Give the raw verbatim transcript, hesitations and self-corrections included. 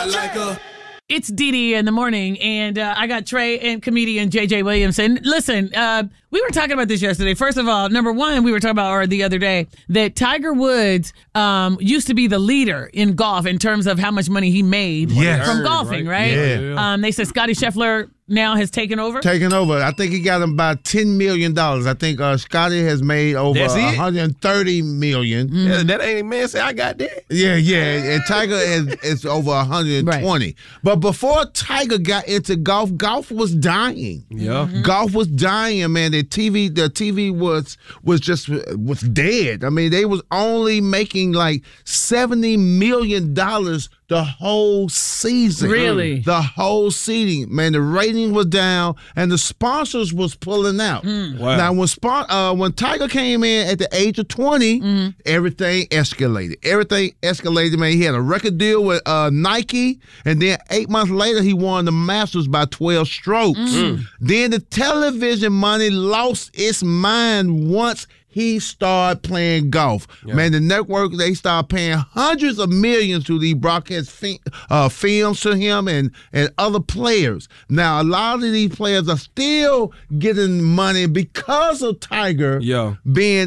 I like her. It's Dee Dee in the morning, and uh, I got Trey and comedian J J Williamson. Listen, uh, we were talking about this yesterday. First of all, number one, we were talking about or the other day that Tiger Woods um, used to be the leader in golf in terms of how much money he made Yes. from golfing, right? right? Yeah. Um, they said Scotty Scheffler now has taken over. Taking over. I think he got him about ten million dollars. I think uh, Scotty has made over That's it? one hundred thirty million dollars. Yeah, that ain't man say I got that. Yeah, yeah. And Tiger is, is over one hundred twenty. Right. But before Tiger got into golf, golf was dying. Yeah. Golf was dying, man. The T V, the T V was was just was dead. I mean, they was only making like seventy million dollars the whole season. Really? The whole season, man. The rating was down, and the sponsors was pulling out. Wow. Now, when spon- uh, when Tiger came in at the age of twenty, everything escalated. Everything escalated, man. He had a record deal with uh, Nike, and then eight months later, he won the Masters by twelve strokes. Then the television money lost its mind once he started playing golf. Yeah. Man, the network, they started paying hundreds of millions to these broadcast fi- uh, films to him and, and other players. Now, a lot of these players are still getting money because of Tiger Yeah. being